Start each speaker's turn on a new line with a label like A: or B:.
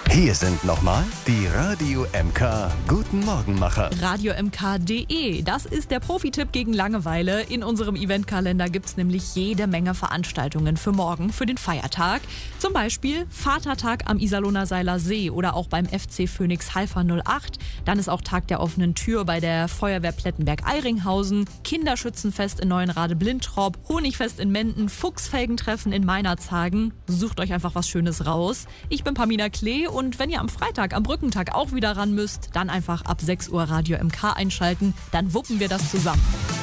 A: Hier sind nochmal die Radio MK Guten Morgenmacher.
B: RadioMK.de, das ist der Profi-Tipp gegen Langeweile. In unserem Eventkalender gibt's nämlich jede Menge Veranstaltungen für morgen, für den Feiertag. Zum Beispiel Vatertag am Iserlohner Seiler See oder auch beim FC Phoenix Halver 08. Dann ist auch Tag der offenen Tür bei der Feuerwehr Plettenberg-Eiringhausen, Kinderschützenfest in Neuenrade-Blintrop, Honigfest in Menden, Fuchsfelgentreffen in Meinerzhagen. Sucht euch einfach was Schönes raus. Ich bin Pamina Klee und wenn ihr am Freitag, am Brückentag auch wieder ran müsst, dann einfach ab 6 Uhr Radio MK einschalten, dann wuppen wir das zusammen.